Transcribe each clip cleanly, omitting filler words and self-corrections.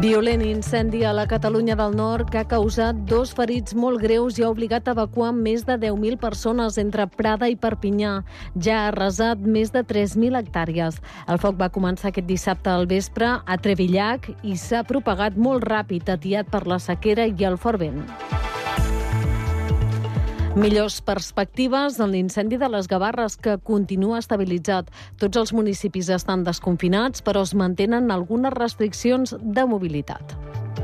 Violent incendi a la Catalunya del Nord que ha causat 2 ferits molt greus i ha obligat a evacuar més de 10.000 persones entre Prada i Perpinyà. Ja ha arrasat més de 3.000 hectàrees. El foc va començar aquest dissabte al vespre a Trevillac i s'ha propagat molt ràpid, atiat per la sequera i el fort vent. Millors perspectives en l'incendi de les Gavarres, que continua estabilitzat. Tots els municipis estan desconfinats, però es mantenen algunes restriccions de mobilitat.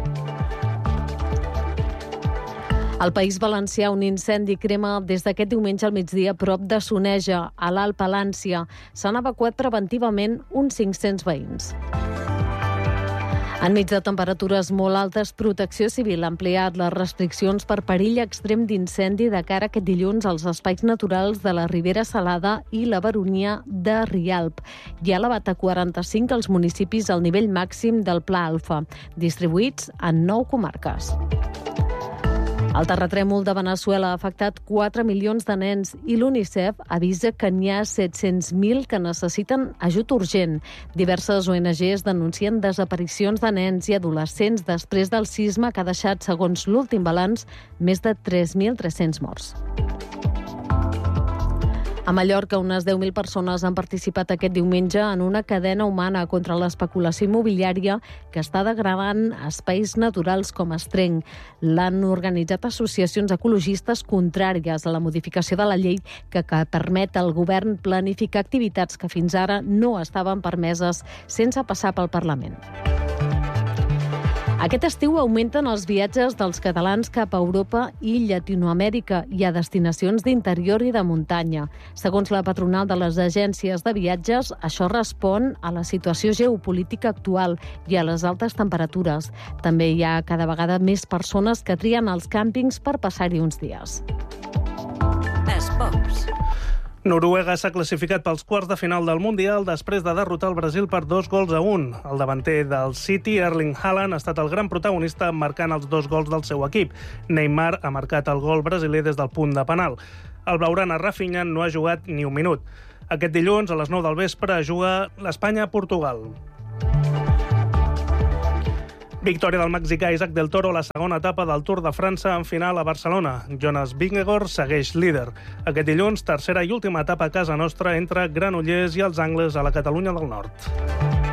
Al País Valencià, un incendi crema des d'aquest diumenge al migdia prop de Soneja, a l'Alt Palància. S'han evacuat preventivament uns 500 veïns. Enmig de temperatures molt altes, Protecció Civil ha ampliat les restriccions per perill extrem d'incendi de cara aquest dilluns als espais naturals de la Ribera Salada i la Baronia de Rialp. I ha elevat a 45 els municipis al nivell màxim del Pla Alfa, distribuïts en 9 comarques. El terratrèmol de Veneçuela ha afectat 4 milions de nens i l'UNICEF avisa que n'hi ha 700.000 que necessiten ajut urgent. Diverses ONGs denuncien desaparicions de nens i adolescents després del sisme que ha deixat, segons l'últim balanç, més de 3.300 morts. A Mallorca, unes 10.000 persones han participat aquest diumenge en una cadena humana contra l'especulació immobiliària que està degradant espais naturals com Estrenc. L'han organitzat associacions ecologistes contràries a la modificació de la llei que permet al govern planificar activitats que fins ara no estaven permeses sense passar pel Parlament. Aquest estiu augmenten els viatges dels catalans cap a Europa i Llatinoamèrica i a destinacions d'interior i de muntanya. Segons la patronal de les agències de viatges, això respon a la situació geopolítica actual i a les altes temperatures. També hi ha cada vegada més persones que trien els càmpings per passar-hi uns dies. Esports. Noruega s'ha classificat pels quarts de final del Mundial després de derrotar el Brasil per 2-1. El davanter del City, Erling Haaland, ha estat el gran protagonista marcant els 2 gols del seu equip. Neymar ha marcat el gol brasiler des del punt de penal. El blaugrana Rafinha no ha jugat ni un minut. Aquest dilluns, a les 9 del vespre, juga l'Espanya-Portugal. Victòria del mexicà Isaac del Toro a la segona etapa del Tour de França en final a Barcelona. Jonas Vingegaard segueix líder. Aquest dilluns, tercera i última etapa a casa nostra entre Granollers i els Angles a la Catalunya del Nord.